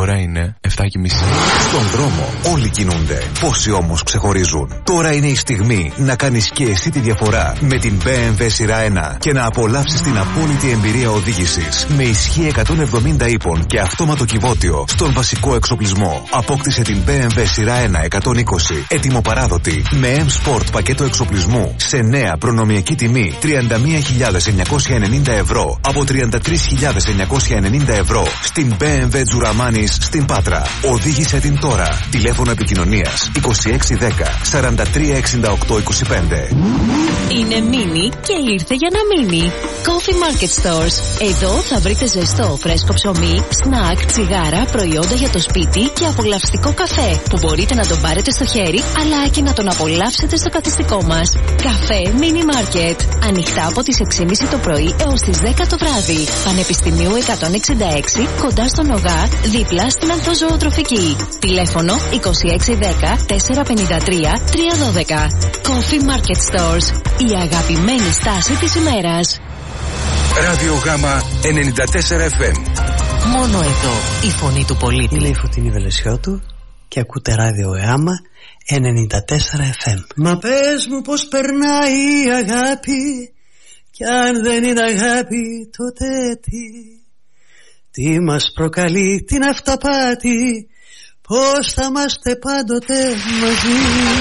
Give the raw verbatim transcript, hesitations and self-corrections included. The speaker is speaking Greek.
ώρα είναι εφτά και μισή. Στον δρόμο όλοι κινούνται. Πόσοι όμως ξεχωρίζουν. Τώρα είναι η στιγμή να κάνεις και εσύ τη διαφορά με την μπι εμ ντάμπλιου σειρά ένα και να απολαύσεις την απόλυτη εμπειρία οδήγησης με ισχύ εκατόν εβδομήντα ύπων και αυτόματο κυβότιο στον βασικό εξοπλισμό. Απόκτησε την μπι εμ ντάμπλιου σειρά ένα εκατόν είκοσι έτοιμο παράδοτη με M-Sport πακέτο εξοπλισμού σε νέα προνομιακή τιμή τριάντα μία χιλιάδες εννιακόσια ενενήντα ευρώ από τριάντα τρεις χιλιάδες εννιακόσια ενενήντα ευρώ στην μπι εμ ντάμπλιου Τζουραμάνης στην Πάτρα. Οδήγησε την τώρα. Τηλέφωνο επικοινωνίας είκοσι έξι δέκα σαράντα τρία εξήντα οκτώ είκοσι πέντε. Είναι μίνι και ήρθε για να μείνει. Coffee Market Stores. Εδώ θα βρείτε ζεστό, φρέσκο ψωμί, σνακ, τσιγάρα, προϊόντα για το σπίτι και απολαυστικό καφέ που μπορείτε να τον πάρετε στο χέρι αλλά και να τον απολαύσετε στο καθιστικό μας. Καφέ Mini Market. Ανοιχτά από τις έξι και μισή το πρωί έως τις δέκα το βράδυ. Πανεπιστημίου εκατόν εξήντα έξι κοντά στον ΟΓΑ, δίπλα στην Ανθοζωοτροφική. Τηλέφωνο είκοσι έξι δέκα τετρακόσια πενήντα τρία τριακόσια δώδεκα. Coffee Market Stores. Η αγαπημένη στάση της ημέρας. Ράδιο Γάμα ενενήντα τέσσερα εφ εμ. Μόνο εδώ η φωνή του πολίτη. Είναι η Φωτεινή Βελεσιώτου και ακούτε Ράδιο Γάμα ενενήντα τέσσερα εφ εμ. Μα πες μου πως περνάει η αγάπη, κι αν δεν είναι αγάπη τότε τι? Τι μας προκαλεί την αυταπάτη, πώς θα είμαστε πάντοτε μαζί?